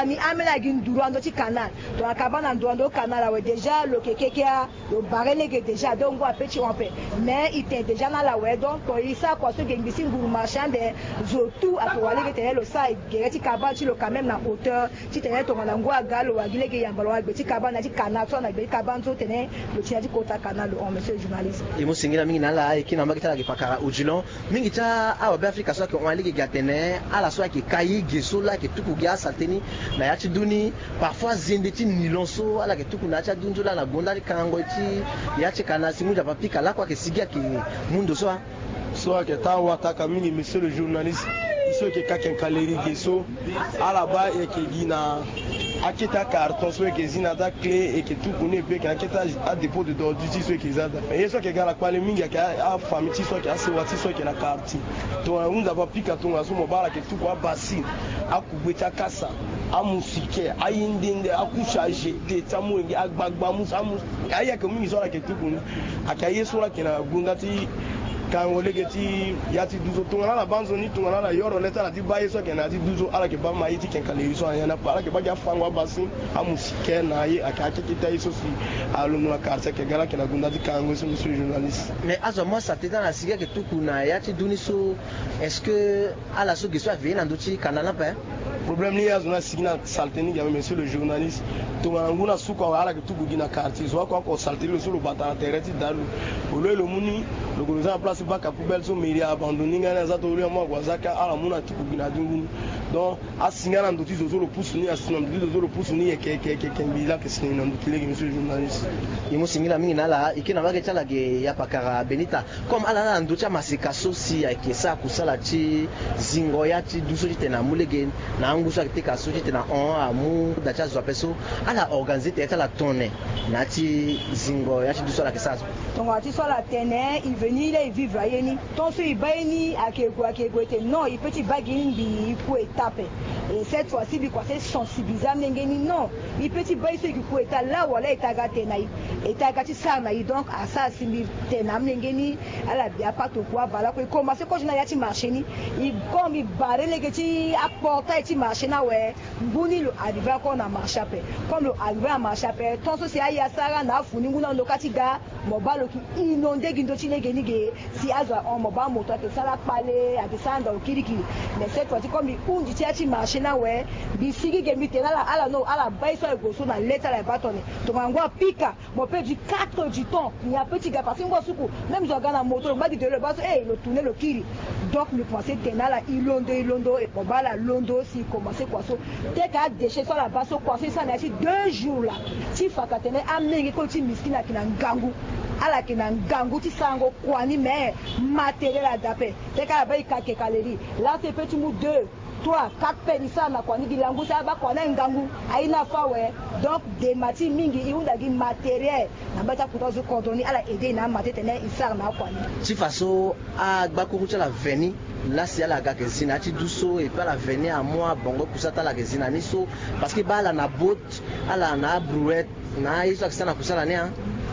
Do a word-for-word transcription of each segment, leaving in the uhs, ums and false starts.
Kwani amela gindurando ti canal. Donc akabana ndoando canal ouais déjà le kekekia le barele que déjà donc on petit on peut. Mais il était déjà dans la ouais donc il ça quoi ce gengisi nguru marchand de zotu atwale que tele le ça gereti kaba ti le quand même na hauteur ti tele to ngana ngwa galo wa gile ke yambalo wa beti kaba na ti canal so na be kaba nzo tene le ti di kota canal on monsieur journaliste. Et mo singila mingi na la e kina makita la pakara ujilon mingi ta awa be Afrika so ke on ali ke gatene ala so ke kayi geso la ke tuku ga salteni na ya ti duni parfois zinde ti nilonso ala ke tuku na cha dunjula na gonda kango ti ya ti kana simu ja papika la kwa ke sigia ke mundo so so ke ta wata ka mingi monsieur le journaliste iso ke ka ken kaleri geso ala ba e ke gina akita carton so ke zina ta clé et que tout connaît bien que akita a dépôt de d'ordre ti so ke zada et so ke gala kwa le mingi ke a famille ti so ke a se wati so ke na karti to un da papika to ngaso mo bala ke tout kwa basi akugbecha kasa amusike ayindinde akushaje de tamuenge agbagba musamu aya ke mingi so la ke tout kuni akaye so la ke na gunda ti quand on les geti yati douzo tungana la banzo ni tungana la yoro leta la di baye so ke na di douzo ala ke ba maiti ken kale so yana ala ke ba ja fangwa basi amusike na yi akake kita iso si alo na carte ke gala ke na gunda di kango so monsieur journaliste. Mais azo moi ça t'étant la siga que tout kuna yati duni so est-ce que ala so geso vient en doti kanala pa problème ni azo na signa salteni ga monsieur le journaliste to nguna suka ala ke tout gina carte so ko ko salteni so lo batala tereti dalu olo lo muni le gouvernement place pas ka poubelle so mairie abandonné ngana za to ri mo gwazaka ala muna tuku gina dungu donc asingana ndoti zo zo pousse ni asina ndoti zo zo pousse ni ke ke ke ke bila ke sina ndoti le monsieur journaliste imo singila mingi nala ikina ba ke tala ge ya pakara Benita comme ala na ndoti masika so si ya ke sa kusala ti zingo ya ti duso ti na mulege na ngusa ke ka so ti na on amu da cha zo peso ala organiser te tala tonne na ti zingo ya ti duso la ke sa donc ati so la tene il venir il vivre ayeni ton so il baini akego akego te non il petit bagini bi pour étape et cette fois-ci bi quoi c'est sensibiliser ngeni non il petit baini so qui pour étape là wala etaga tena etaga ti sa na donc à ça simbi tena ngeni ala bia pas to quoi bala ko commencer ko jina ya ti marché ni il comme il barre les ti apporter ti marché na ouais nguni lo arriver ko na marché pe comme lo arriver à marché pe ton so si aya sara na funi nguna ndo katiga mobalo ki inonde gindo ti ngeni ge si aza on mobile moto ke sala pale a descendre au kiriki mais cette fois comme il undi ti ati marché na ouais bisigi ge mitena la ala no ala baiso e goso na leta la batone to ngwa pika mo pe du quatre du temps il y a petit gars parce que ngwa suku même je regarde la moto ba di de le baso eh le tourner le kiri donc le penser tena la ilondo ilondo et mobile la londo si commencer quoi so dès qu'a déchet sur la baso quoi ça na ti deux jours là ti fakatene amengi ko ti miskina kina ngangu ala kina ngangu ti sango kwani mais matériel adapté c'est qu'à ba ikake kaleri là c'est petit mou deux trois quatre penisa na kwani gilangu sa ba kwana ngangu aina fawe donc des mati mingi iunda gi matériel na bata kutozo coordonner ala aider na matete isar na kwani si faso a bakuru la veni là c'est la gars que sinati douso et pas la venir à moi bongo kusata la gezina niso parce que ba la na boat ala na brouette na iso kisana kusala ne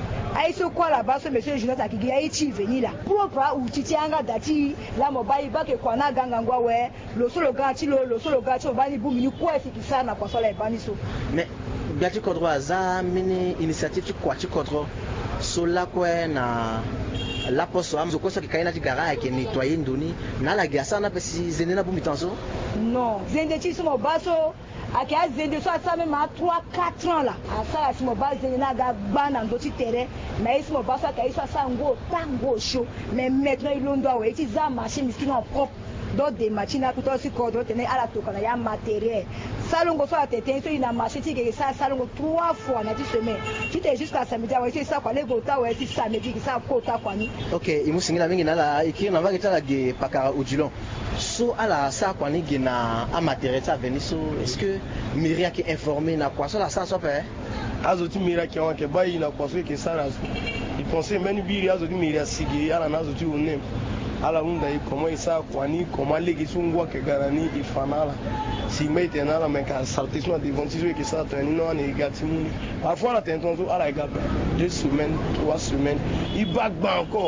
aiso kwa la baso monsieur Jonathan Akigi aichi veni là propre ou titi anga dati la mobile ba ke kwana ganga ngwa we lo solo gati lo lo solo gati o bani bumi ni kwa esi kisana kwa sola e bani so mais biati kodro za mini initiative kwa ti kodro sola kwa na la poso amzo ko so kaina ti gara ke nettoyer ndoni na la gasa na pesi zende na bumi tanso non zende ti so baso ake azende so asa même à trois quatre ans là asa la simo base na ga bana ndo ti terrain mais simo baso aka iso asa ngo tango show mais maintenant il londo wa ti za machine miskino en propre donc des machines à couteau si cordeau tenait à la toka na ya matériel salongo so atete so ina marché ti ke sa salongo trois fois na ti semaine ti te jusqu'à samedi wa ti sa kwa le gota wa ti samedi ki sa kota kwa ni OK imusingila mingi na la ikiri na va ketala ge pakara ujilon so ala sa kwa ni gina a matériel ça venir so est-ce que miria qui informé na kwa so la sa so pe azo ti miria ki on ke bayi na kwa so ke sa na il pensait même biri azo ti miria sigi ala na azo ti onem ala unda i comment isa kwani comment legi sungwa ke garani ifanala si mete na la men ka salter sur des ventilos que ça traîne non ne gati muni parfois la tension ala ga deux semaines trois semaines il back ba encore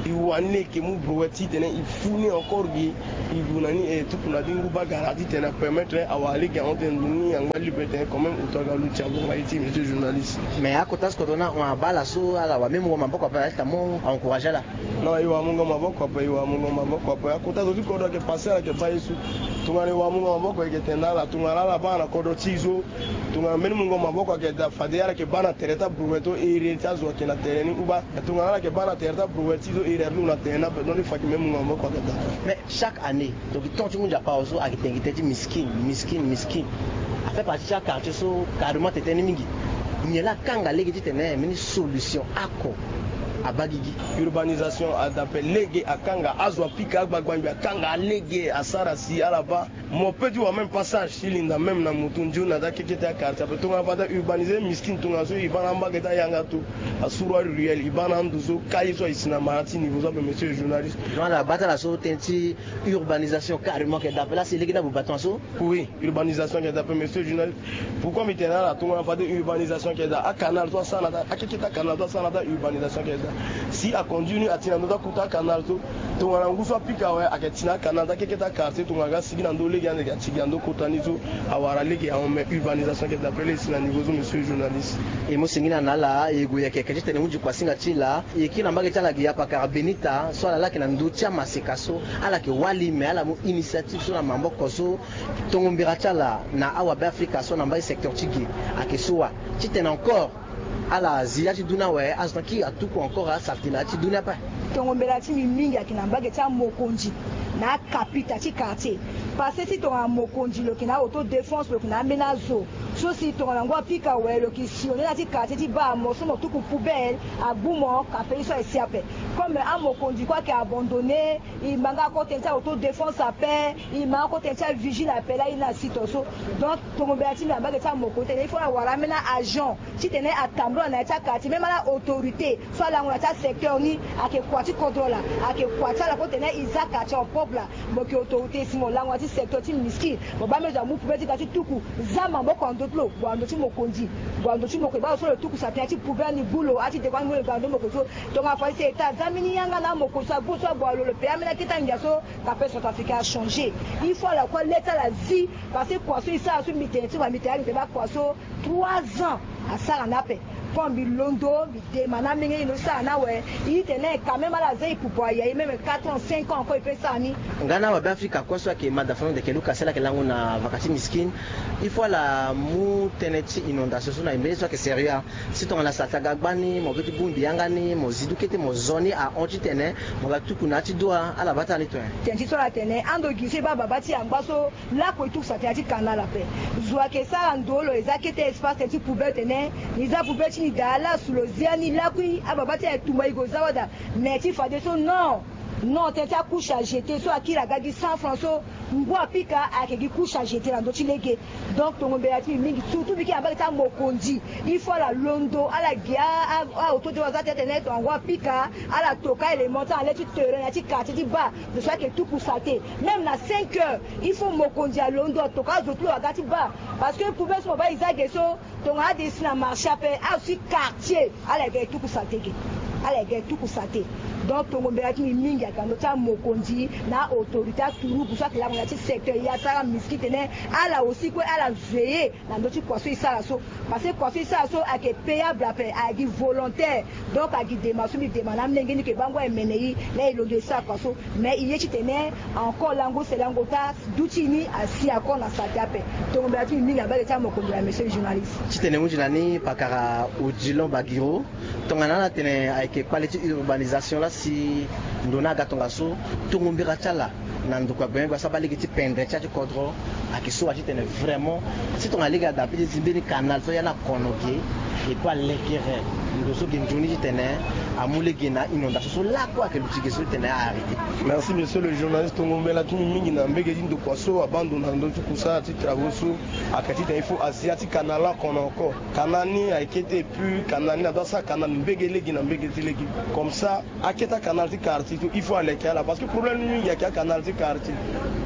iwanile ke mu brouette tene ifuni encore gi ibunani et tout na dingu ba garantie tene permettre awali ga on tenu yangba liberté quand même otoga lu chambo maiti monsieur journaliste mais akotas ko dona on bala so ala wa même ngoma mboko pa ta mo encourager la non iwa mungo maboko pa iwa mungo maboko pa akotas odi ko do ke passer ke pa yesu tungani wa mungo maboko ke tenala tungala la bana ko do tizo tungana meni mungo maboko ke da fadela ke bana tereta brouette e reta zo ke na tereni uba tungala ke bana tereta brouette zo e relu na tena donc il faut que même mungo maboko ke da mais chaque année donc tant tu munja pa ozo akitengite miskin miskin miskin a fait partie chaque quartier so carrément tete mingi nyela kanga legi tene mini solution ako abagigi urbanisation adapté légué à kanga azwa pika bagbanbi kanga légué à sarasi alaba mon petit ou même passage silinda même na mutunju na dakeketa quartier to nga bada urbaniser miskin to nga so ibana mbageta yanga to asura ruel ibana nduzo kaiso isina marati niveau ça monsieur journaliste dans la bataille la so tenti urbanisation carrément que d'appeler là c'est légué na boubaton so oui urbanisation que d'appeler monsieur journaliste pourquoi maintenant la to nga bada urbanisation que da a canal to ça na akeketa canal to ça na urbanisation que da si a continue à tina ndoda kuta canal to to ngana nguswa pika we aketina canal da keketa quartier to ngaga sigina ndo legi ande ga tigando kotanizo awara legi a on met urbanisation que d'appeler ici na niveau monsieur journaliste et mo singina nala ego ya keke tene muji kwa singa chila yekina mbage tala gi apa ka benita so ala ke na ndotia masekaso ala ke wali me ala mo initiative so na mamboko so tongombira chala na awa ba Africa so na mbai secteur tigi akesoa titena encore ala zia ti duna we azaki atuko encore a saltina ti duna pa tongombela ti mingi akina mbage ti amokonzi na kapita ti quartier parce que si tonga mokonzi loki na auto défense loki na mena zo so si tonga ngwa pika we loki sione na ti quartier ti ba mo so mo tuku poubelle abumo kape so esiape comme a mokonzi kwa ke abandonné il manga ko tenta auto défense ape il manga ko tenta vigile ape là ina sito so donc tongombela ti mbage ti amokonzi il faut avoir mena agent ti tene atambo na ta quartier même la autorité so la ngona ta secteur ni ake kwati contrôle ake kwata la ko tene izaka cha peuple boki autorité simo la ngwa ti secteur ti miski bo ba meja mu poubelle ti ka ti tuku zama bo kondo tlo bo ando ti mokonzi bo ando ti mokonzi ba so le tuku sa ti poubelle ni bulo ati de kwa ngwe gando mokonzi to nga fa se ta zamini yanga na mokonzi sa bo so bo lo le pe amena kita ngiaso ka pe South Africa a changé il faut la quoi l'état la vie parce que quoi so isa so mité ti ba mité ali de ba quoi so trois ans à ça na pe comme bilondo bide mana mingi ino sa na we itene quand même la zai pour y même quatre ans cinq ans ko ipe sa ni ngana wa Afrika kwa so ke madafano de keluka sela ke langu na vakati miskin il faut la mu teneti inondation so na imbe so ke sérieux si ton la sataga gbani mo beti bundi yangani mo zidukete mo zoni a onti tene mo la tukuna ti doa ala batani to tenti so la tene ando gise ba babati angba so la ko tu sa ti kanala la pe zwa ke sa ndolo ezakete espace ti poubelle tene ni za poubelle dala suloziani lakui ababati ya tumba igozawada meti fade so non non tenta couche à jeter so akira gadi cent francs so ngwa pika akegi couche à jeter ando chilege donc tongombela ti mingi surtout biki abaki ta mokonzi il faut la londo ala gia a auto de wazate tenet ngwa pika ala toka élément ta ale ti terrain ti quartier ti ba de soit que tout poussaté même na cinq heures il faut mokonzi a londo toka zotlo agati ba parce que pouvait so ba izage so tonga desina marché pe a aussi quartier ala ge tout poussaté ala ge tout poussaté donc tongombela ti mingi akando ta mokonzi na autorité turu pour ça que la ngona ti secteur ya sara miski tene ala aussi ko ala veiller na ndo ti poisson isala so parce que poisson isala so ake payable après agi volontaire donc agi démarche mi demanda ndenge ni ke bango emenei na ilonge sa poisson mais il est tene encore lango c'est lango ta dutini asi akon na satape tongombela ti mingi abale ta mokonzi la monsieur journaliste ti tene muji nani pakara odilon bagiro tongana na tene ake qualité urbanisation la si ndona gatonga so tongombira chala na ndukwa gwen kwa sabali ki pendre cha ti kodro akiso ati tene vraiment si ton aliga adapter zimbeni canal so yana konoge et pas l'équerre ndo so ginjuni ti tene amule gina inondation so la quoi que lutige so tene arrêter merci monsieur le journaliste tongombela ti mingi na mbege di ndo kwa so abandona ndo ti kusa ti travaux so akati te il faut asiati canal qu'on encore kanani a été plus kanani na dosa kanal mbege legi na mbege ti legi comme ça aketa canal ti quartier il faut aller là parce que problème il y a qu'un canal ti quartier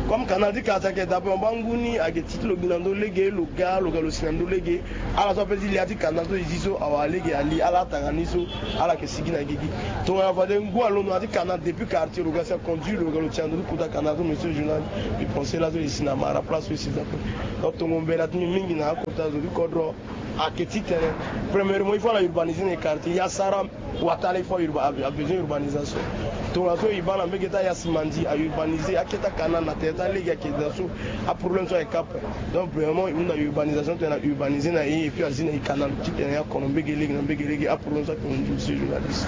comme Canada kata ke d'abord banguni ake titlo binando lege lo ga lo ga lo sinando lege ala so pezi liati Canada iziso awalege ali ala tanganiso ala ke sigina gigi to ya va de ngwa lo no ati Canada depuis quartier lo ga ça conduit lo ga lo tiando kuta Canada monsieur journal il pensait là ici na mara place ici donc to ngombela tumi mingi na kota zo kodro aketi terrain premièrement il faut la urbaniser les quartiers ya sara watale il faut a besoin urbanisation to la so ibana mbegeta ya simandi a urbaniser aketa kana na teta legi aketa so a problème so e cap donc vraiment une urbanisation tena urbaniser na et puis azina ikana terrain ya kono mbegele na mbegele a problème so ko monsieur journaliste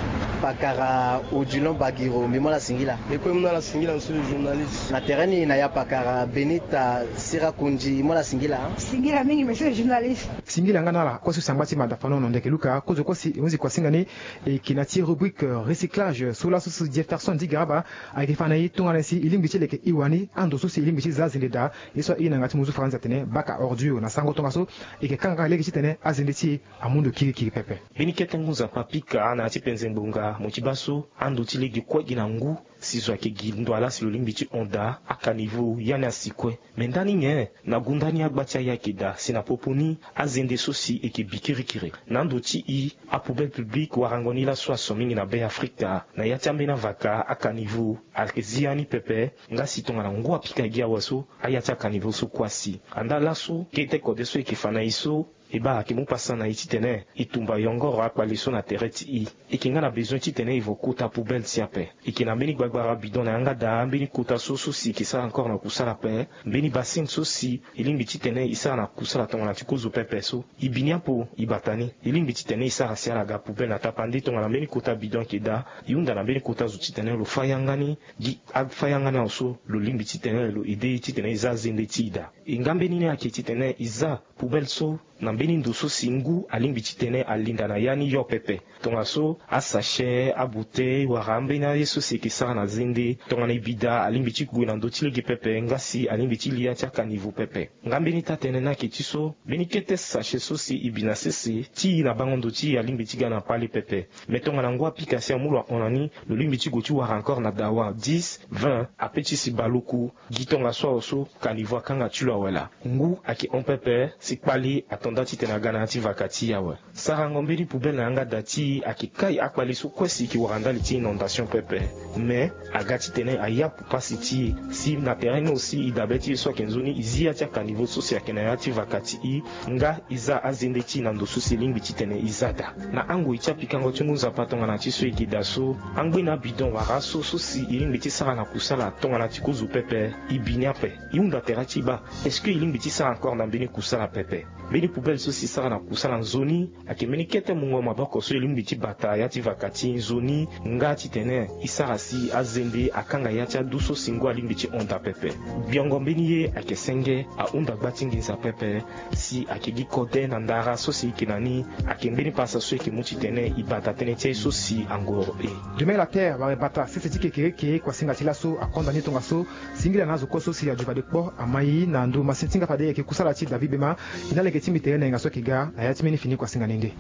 pakara Odilon Bagiro mimola singila et puis mona la singila monsieur le journaliste na terrain na ya pakara Benita Sira Kunji mola singila singila mingi monsieur le journaliste singila ngana la kwa sambati madafano ndeke luka kozo kosi onzi kwa singani et qui nati rubrique recyclage sous la source Jefferson Digaraba akifana yitunga nasi ilimbichi leke iwani ando sosi ilimbichi zazindeda iso ina ngati muzu franza tene baka ordure na sango tongaso eke kanga leke chitene azindeti amundu kiri kiri pepe bini ketenguza papika na chipenzembunga mochibaso ando chilegi kwa ginangu sizo ake gindwala silolimbichi onda akanivu yani asikwe mendani nye na gundani agbacha yakida sina poponi azende sosi eke bikirikiri nando chi i a poubelle publique warangoni la soa somingi na bay Afrika na yatambe na vaka akanivu alkeziani pepe nga sitonga na ngua pika gia waso ayacha akanivu so kwasi anda laso kete kodeso eke fana iso eba akimupasa na ititene itumba yongoro akpaliso na tereti i ikinga na besoin titene ivokuta poubelle siape ikina mbeni gbagbara bidon na yanga da mbeni kuta soso si kisa encore na kusala pe mbeni basin sosi ilimbi titene isa na kusala tonga na tikuzu pepe so ibinia po ibatani ilimbi titene isa rasiala ga poubelle na tapandi tonga na mbeni kuta bidon keda yunda na mbeni kuta zu titene lo fayangani gi ag fayangani also lo limbi titene lo ide titene isa zende tida ingambeni ne akititene isa poubelle so na mbeni ndoso singu alimbi titene alinda na yani yo pepe tonga so a sachet a bouteille warambe na yeso sekisa na zende tonga na ibida alimbi tikugwe na ndotilege pepe ngasi alimbi tilia tiaka niveau pepe ngambeni tatene na ketiso beni kete sachet so si ibina sese ti na bango ndoti alimbi tiga na pali pepe metonga na ngwa pikasi amulwa onani lolimbi tigoti wara encore na dawa dix vingt apeti si baluku gitonga so oso kanivwa kanga tulwa wela ngu aki on pepe si pali atonda titena gana ati vakati yawe sara ngombeli poubelle na yanga dati akikai akwali so kwesi ki waranda liti inondation pepe mais agati tene aya pupasi ti si na terrain aussi idabeti so kenzoni izia tia kanivo so si akena ati vakati i nga iza azende ti na ndosu silimbi titene izada na ango itia pikango tunguza patonga na ti so ikidaso angwe na bidon waraso so si ilimbi ti sara na kusala tonga na ti kuzu pepe ibinia pe iunda terati ba est-ce que ilimbi ti sara encore na mbeni kusala pepe beni poubelle so si sara na kusala nzoni akemeni kete mungo maboko so elimbi ti bata ya ti vakati nzoni nga ti tene isara si azende akanga ya ti aduso singo alimbi ti onda pepe biongo mbeni ye akesenge aunda gbati nginza pepe si akegi kode na ndara so si ikinani akembeni pasa so eke mu ti tene ibata tene ti so si angoro e demain la terre ba bata sese ti kekeke kwa singa ti laso akonda ni tonga so singila nazo koso si ajuva de po amayi na ndu masintinga pade eke kusala ti David Bema inale timi tere na ngaso kiga na yati meni fini kwa singa nende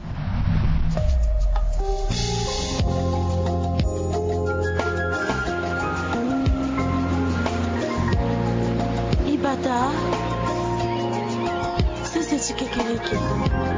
Ibata sisi chikekeleke